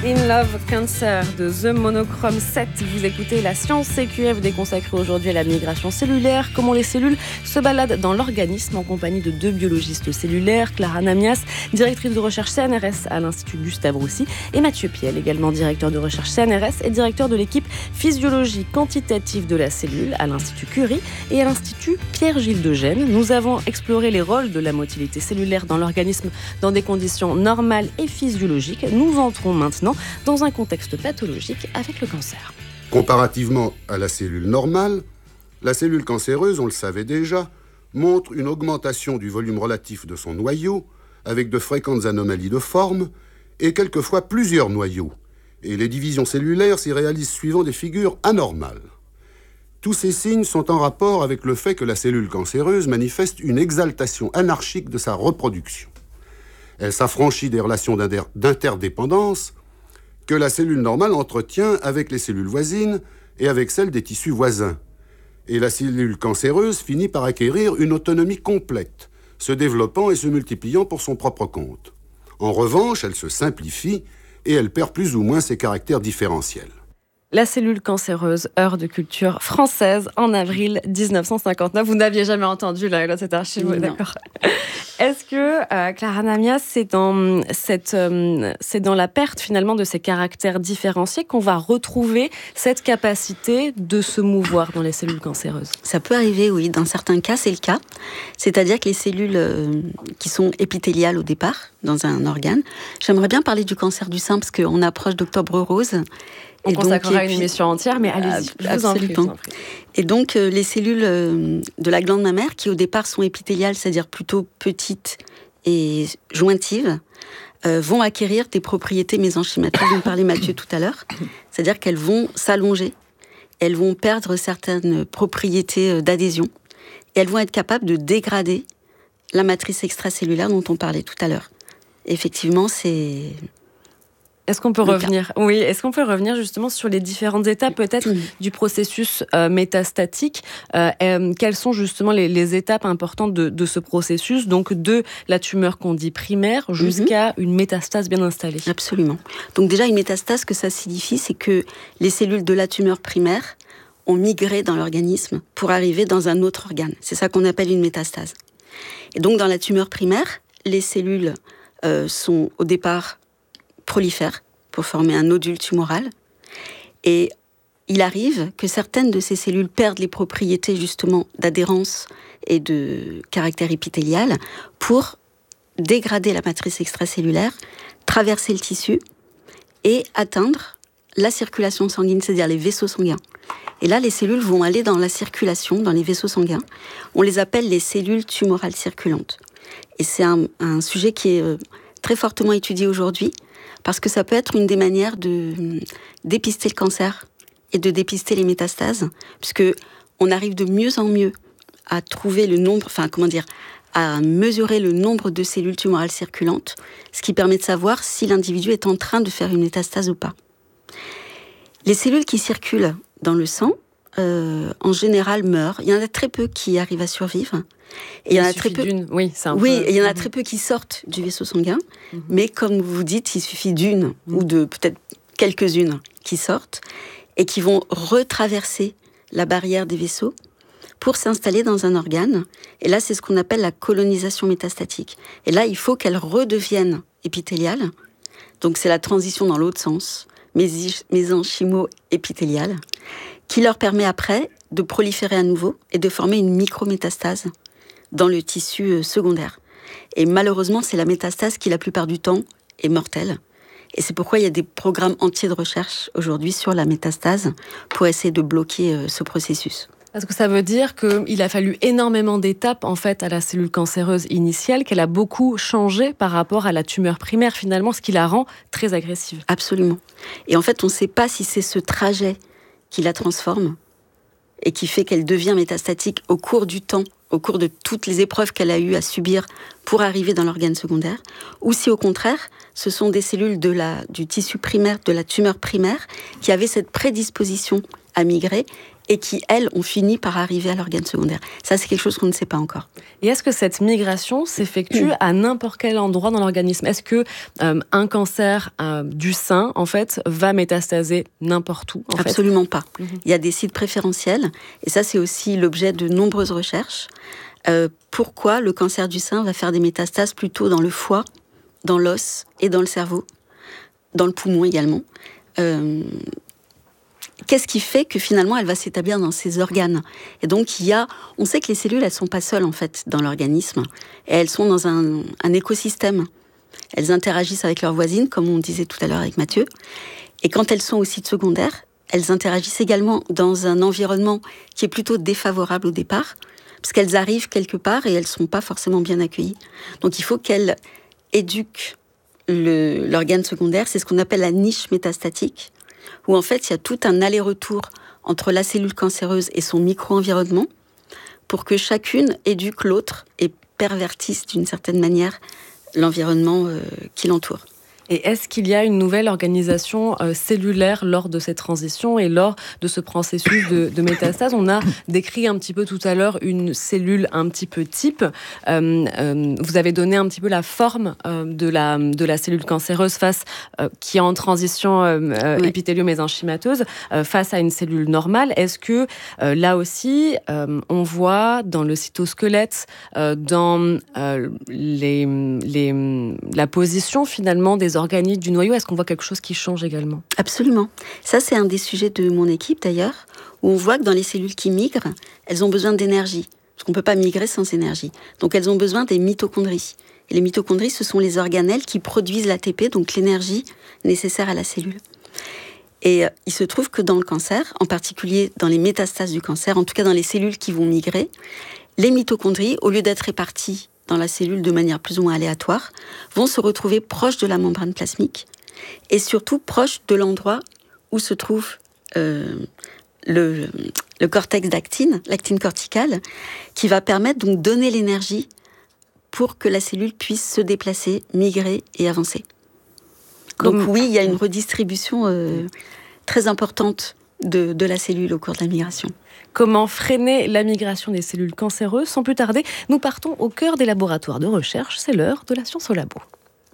In Love Cancer de The Monochrome 7. Vous écoutez La Science CQFD consacrée aujourd'hui à la migration cellulaire, comment les cellules se baladent dans l'organisme en compagnie de 2 biologistes cellulaires, Clara Namias, directrice de recherche CNRS à l'Institut Gustave Roussy, et Mathieu Piel, également directeur de recherche CNRS et directeur de l'équipe physiologie quantitative de la cellule à l'Institut Curie et à l'Institut Pierre-Gilles de Gênes. Nous avons exploré les rôles de la motilité cellulaire dans l'organisme dans des conditions normales et physiologiques. Nous entrons maintenant dans un contexte pathologique avec le cancer. Comparativement à la cellule normale, la cellule cancéreuse, on le savait déjà, montre une augmentation du volume relatif de son noyau, avec de fréquentes anomalies de forme, et quelquefois plusieurs noyaux. Et les divisions cellulaires s'y réalisent suivant des figures anormales. Tous ces signes sont en rapport avec le fait que la cellule cancéreuse manifeste une exaltation anarchique de sa reproduction. Elle s'affranchit des relations d'interdépendance que la cellule normale entretient avec les cellules voisines et avec celles des tissus voisins. Et la cellule cancéreuse finit par acquérir une autonomie complète, se développant et se multipliant pour son propre compte. En revanche, elle se simplifie et elle perd plus ou moins ses caractères différentiels. La cellule cancéreuse, heure de culture française en avril 1959. Vous n'aviez jamais entendu l'un et l'autre cette archive, Non. d'accord. Est-ce que, Clara Namias, c'est dans la perte finalement de ces caractères différenciés qu'on va retrouver cette capacité de se mouvoir dans les cellules cancéreuses ? Ça peut arriver, oui. Dans certains cas, c'est le cas. C'est-à-dire que les cellules qui sont épithéliales au départ, dans un organe. J'aimerais bien parler du cancer du sein, parce qu'on approche d'Octobre Rose. On consacrera une émission entière, mais allez-y, je vous en prie. Et donc, les cellules de la glande mammaire, qui au départ sont épithéliales, c'est-à-dire plutôt petites et jointives, vont acquérir des propriétés mésenchymateuses dont parlait Mathieu tout à l'heure. C'est-à-dire qu'elles vont s'allonger, elles vont perdre certaines propriétés d'adhésion, et elles vont être capables de dégrader la matrice extracellulaire dont on parlait tout à l'heure. Effectivement, c'est... Est-ce qu'on peut revenir justement sur les différentes étapes peut-être du processus métastatique quelles sont justement les étapes importantes de ce processus, donc de la tumeur qu'on dit primaire jusqu'à une métastase bien installée? Absolument. Donc déjà, une métastase, ce que ça signifie, c'est que les cellules de la tumeur primaire ont migré dans l'organisme pour arriver dans un autre organe. C'est ça qu'on appelle une métastase. Et donc dans la tumeur primaire, les cellules sont au départ prolifèrent pour former un nodule tumoral. Et il arrive que certaines de ces cellules perdent les propriétés justement d'adhérence et de caractère épithélial pour dégrader la matrice extracellulaire, traverser le tissu et atteindre la circulation sanguine, c'est-à-dire les vaisseaux sanguins. Et là, les cellules vont aller dans la circulation, dans les vaisseaux sanguins. On les appelle les cellules tumorales circulantes. Et c'est un sujet qui est très fortement étudié aujourd'hui, parce que ça peut être une des manières de dépister le cancer et de dépister les métastases, puisque on arrive de mieux en mieux à trouver le nombre, à mesurer le nombre de cellules tumorales circulantes, ce qui permet de savoir si l'individu est en train de faire une métastase ou pas. Les cellules qui circulent dans le sang, en général, meurent. Il y en a très peu qui arrivent à survivre. Et il y en a très peu. Et il y en a très peu qui sortent du vaisseau sanguin. Mais comme vous dites, il suffit d'une ou de peut-être quelques-unes qui sortent et qui vont retraverser la barrière des vaisseaux pour s'installer dans un organe. Et là, c'est ce qu'on appelle la colonisation métastatique. Et là, il faut qu'elles redeviennent épithéliales. Donc, c'est la transition dans l'autre sens, mésenchymo-épithéliale, qui leur permet après de proliférer à nouveau et de former une micrométastase dans le tissu secondaire. Et malheureusement, c'est la métastase qui, la plupart du temps, est mortelle. Et c'est pourquoi il y a des programmes entiers de recherche aujourd'hui sur la métastase pour essayer de bloquer ce processus. Parce que ça veut dire qu'il a fallu énormément d'étapes en fait à la cellule cancéreuse initiale, qu'elle a beaucoup changé par rapport à la tumeur primaire finalement, ce qui la rend très agressive. Absolument. Et en fait, on ne sait pas si c'est ce trajet qui la transforme et qui fait qu'elle devient métastatique au cours du temps, au cours de toutes les épreuves qu'elle a eues à subir pour arriver dans l'organe secondaire, ou si au contraire, ce sont des cellules du tissu primaire, de la tumeur primaire, qui avaient cette prédisposition à migrer et qui, elles, ont fini par arriver à l'organe secondaire. Ça, c'est quelque chose qu'on ne sait pas encore. Et est-ce que cette migration s'effectue à n'importe quel endroit dans l'organisme ? Est-ce que un cancer du sein, en fait, va métastaser n'importe où ? Absolument pas. Il y a des sites préférentiels, et ça, c'est aussi l'objet de nombreuses recherches. Pourquoi le cancer du sein va faire des métastases plutôt dans le foie, dans l'os et dans le cerveau, dans le poumon également. Qu'est-ce qui fait que finalement elle va s'établir dans ces organes ? Et donc on sait que les cellules, elles sont pas seules en fait dans l'organisme, et elles sont dans un écosystème. Elles interagissent avec leurs voisines, comme on disait tout à l'heure avec Mathieu. Et quand elles sont au site secondaire, elles interagissent également dans un environnement qui est plutôt défavorable au départ, parce qu'elles arrivent quelque part et elles sont pas forcément bien accueillies. Donc il faut qu'elles éduquent l'organe secondaire. C'est ce qu'on appelle la niche métastatique, où en fait il y a tout un aller-retour entre la cellule cancéreuse et son micro-environnement pour que chacune éduque l'autre et pervertisse d'une certaine manière l'environnement qui l'entoure. Et est-ce qu'il y a une nouvelle organisation cellulaire lors de cette transition et lors de ce processus de métastase ? On a décrit un petit peu tout à l'heure une cellule un petit peu type. Vous avez donné un petit peu la forme de la cellule cancéreuse qui est en transition épithélio-mésenchymateuse face à une cellule normale. Est-ce que là aussi, on voit dans le cytosquelette, dans la position finalement des organites du noyau, est-ce qu'on voit quelque chose qui change également ? Absolument. Ça, c'est un des sujets de mon équipe d'ailleurs, où on voit que dans les cellules qui migrent, elles ont besoin d'énergie. Parce qu'on ne peut pas migrer sans énergie. Donc elles ont besoin des mitochondries. Et les mitochondries, ce sont les organelles qui produisent l'ATP, donc l'énergie nécessaire à la cellule. Et il se trouve que dans le cancer, en particulier dans les métastases du cancer, en tout cas dans les cellules qui vont migrer, les mitochondries, au lieu d'être réparties dans la cellule de manière plus ou moins aléatoire, vont se retrouver proches de la membrane plasmique et surtout proches de l'endroit où se trouve le cortex d'actine, l'actine corticale, qui va permettre donc de donner l'énergie pour que la cellule puisse se déplacer, migrer et avancer. Donc oui, il y a une redistribution très importante de la cellule au cours de la migration. Comment freiner la migration des cellules cancéreuses ? Sans plus tarder, nous partons au cœur des laboratoires de recherche. C'est l'heure de la science au labo.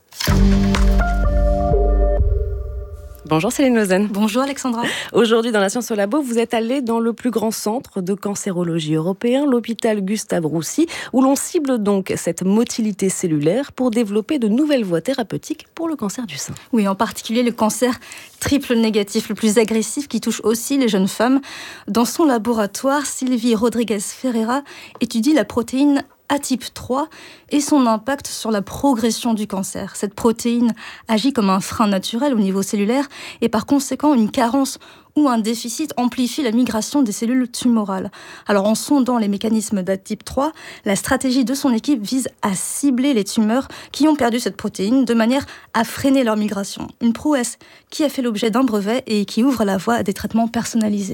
Bonjour Céline Lausanne. Bonjour Alexandra. Aujourd'hui dans la Science au Labo, vous êtes allée dans le plus grand centre de cancérologie européen, l'hôpital Gustave-Roussy, où l'on cible donc cette motilité cellulaire pour développer de nouvelles voies thérapeutiques pour le cancer du sein. Oui, en particulier le cancer triple négatif, le plus agressif qui touche aussi les jeunes femmes. Dans son laboratoire, Sylvie Rodriguez-Ferreira étudie la protéine A-type 3 et son impact sur la progression du cancer. Cette protéine agit comme un frein naturel au niveau cellulaire et par conséquent une carence ou un déficit amplifie la migration des cellules tumorales. Alors en sondant les mécanismes d'A-type 3, la stratégie de son équipe vise à cibler les tumeurs qui ont perdu cette protéine de manière à freiner leur migration. Une prouesse qui a fait l'objet d'un brevet et qui ouvre la voie à des traitements personnalisés.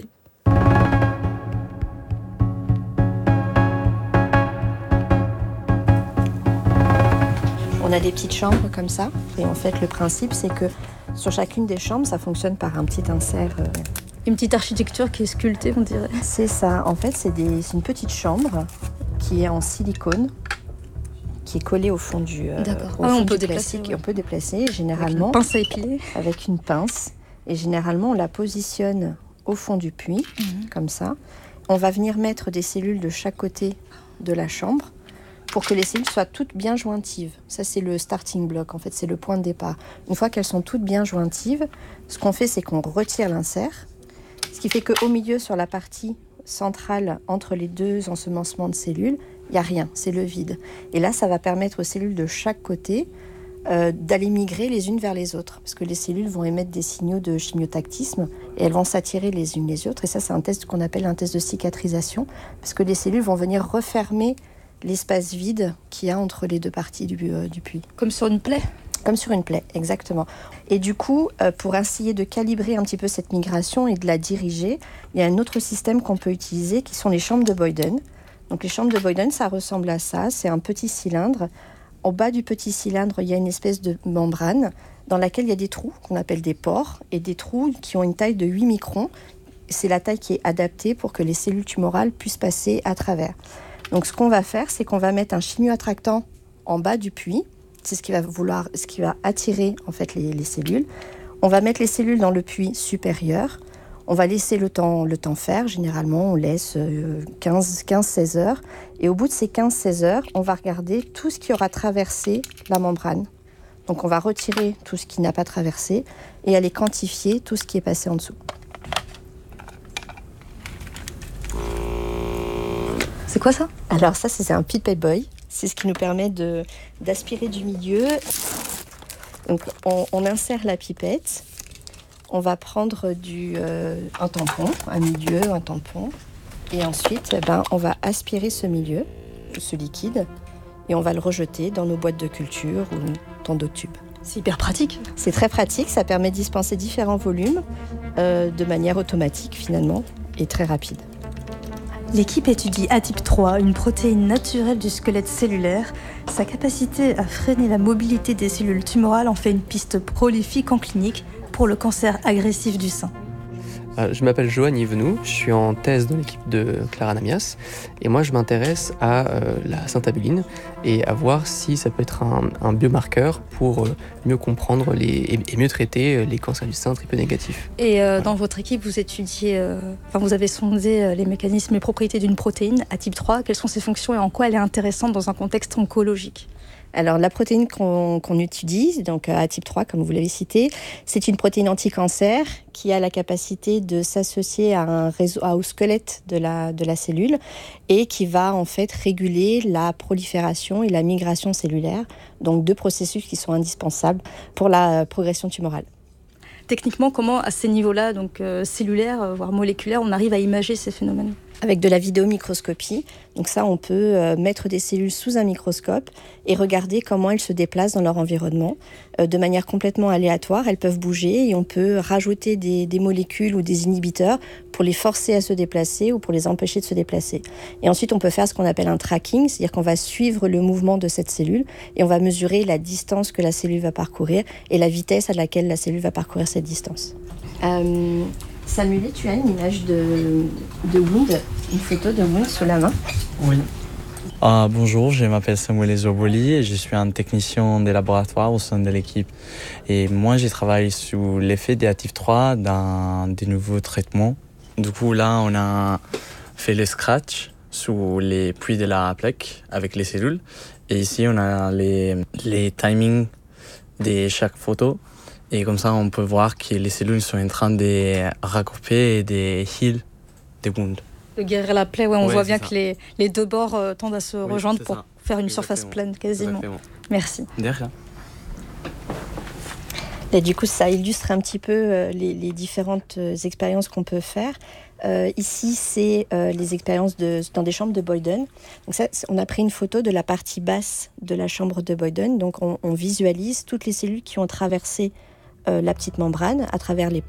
On a des petites chambres comme ça, et en fait le principe c'est que sur chacune des chambres, ça fonctionne par un petit insert. Une petite architecture qui est sculptée, on dirait. C'est ça, en fait c'est une petite chambre qui est en silicone, qui est collée au fond du on peut déplacer, plastique. On peut déplacer généralement avec une pince à épiler. Avec une pince, et généralement on la positionne au fond du puits, comme ça. On va venir mettre des cellules de chaque côté de la chambre, pour que les cellules soient toutes bien jointives. Ça, c'est le starting block, en fait, c'est le point de départ. Une fois qu'elles sont toutes bien jointives, ce qu'on fait, c'est qu'on retire l'insert, ce qui fait qu'au milieu, sur la partie centrale, entre les deux ensemencements de cellules, il n'y a rien, c'est le vide. Et là, ça va permettre aux cellules de chaque côté d'aller migrer les unes vers les autres, parce que les cellules vont émettre des signaux de chimiotactisme et elles vont s'attirer les unes les autres. Et ça, c'est un test qu'on appelle un test de cicatrisation, parce que les cellules vont venir refermer l'espace vide qu'il y a entre les deux parties du puits. Comme sur une plaie ? Comme sur une plaie, exactement. Et du coup, pour essayer de calibrer un petit peu cette migration et de la diriger, il y a un autre système qu'on peut utiliser qui sont les chambres de Boyden. Donc les chambres de Boyden, ça ressemble à ça. C'est un petit cylindre. Au bas du petit cylindre, il y a une espèce de membrane dans laquelle il y a des trous qu'on appelle des pores et des trous qui ont une taille de 8 microns c'est la taille qui est adaptée pour que les cellules tumorales puissent passer à travers. Donc ce qu'on va faire, c'est qu'on va mettre un chimioattractant en bas du puits. C'est ce qui va attirer en fait les cellules. On va mettre les cellules dans le puits supérieur. On va laisser le temps faire. Généralement, on laisse 15-16 heures. Et au bout de ces 15-16 heures, on va regarder tout ce qui aura traversé la membrane. Donc on va retirer tout ce qui n'a pas traversé et aller quantifier tout ce qui est passé en dessous. C'est quoi ça ? Alors ça, c'est un Pipette Boy. C'est ce qui nous permet d'aspirer du milieu. Donc on insère la pipette. On va prendre un tampon, un milieu, un tampon. Et ensuite, on va aspirer ce milieu, ce liquide, et on va le rejeter dans nos boîtes de culture ou dans d'autres tubes. C'est hyper pratique. C'est très pratique, ça permet de dispenser différents volumes de manière automatique finalement et très rapide. L'équipe étudie ATIP3, une protéine naturelle du squelette cellulaire. Sa capacité à freiner la mobilité des cellules tumorales en fait une piste prolifique en clinique pour le cancer agressif du sein. Je m'appelle Johan Yvenou, je suis en thèse dans l'équipe de Clara Namias et moi je m'intéresse à la syntabuline et à voir si ça peut être un biomarqueur pour mieux comprendre et mieux traiter les cancers du sein triple négatifs. Et dans votre équipe, vous étudiez, vous avez sondé les mécanismes et propriétés d'une protéine ATIP3. Quelles sont ses fonctions et en quoi elle est intéressante dans un contexte oncologique ? Alors la protéine qu'on utilise, donc ATIP3 comme vous l'avez cité, c'est une protéine anti-cancer qui a la capacité de s'associer à un réseau, au squelette de la cellule et qui va en fait réguler la prolifération et la migration cellulaire, donc deux processus qui sont indispensables pour la progression tumorale. Techniquement, comment à ces niveaux-là, donc cellulaires, voire moléculaires, on arrive à imager ces phénomènes ? Avec de la vidéomicroscopie. Donc ça, on peut mettre des cellules sous un microscope et regarder comment elles se déplacent dans leur environnement. De manière complètement aléatoire, elles peuvent bouger et on peut rajouter des molécules ou des inhibiteurs pour les forcer à se déplacer ou pour les empêcher de se déplacer. Et ensuite, on peut faire ce qu'on appelle un tracking, c'est-à-dire qu'on va suivre le mouvement de cette cellule et on va mesurer la distance que la cellule va parcourir et la vitesse à laquelle la cellule va parcourir cette distance. Samuel, tu as une image de Wound, une photo de Wound sous la main ? Oui. Bonjour, je m'appelle Samuel Ezoboli et je suis un technicien des laboratoires au sein de l'équipe. Et moi, je travaille sous l'effet des ATIP3 dans des nouveaux traitements. Du coup, là, on a fait le scratch sous les puits de la plaque avec les cellules. Et ici, on a les timings de chaque photo. Et comme ça, on peut voir que les cellules sont en train de regrouper et de heal des wounds. De guérir la plaie, on voit bien ça. que les deux bords tendent à se rejoindre pour faire une surface pleine quasiment. Exactement. Merci. De rien. Et du coup, ça illustre un petit peu les différentes expériences qu'on peut faire. Ici, c'est les expériences dans des chambres de Boyden. Donc ça, on a pris une photo de la partie basse de la chambre de Boyden. Donc on visualise toutes les cellules qui ont traversé la petite membrane à travers les